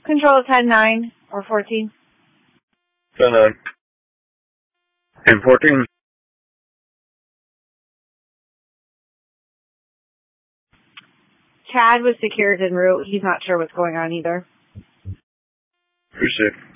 Control 10-9 or 14. 10-9. And 14. Chad was secured en route. He's not sure what's going on either. Appreciate it.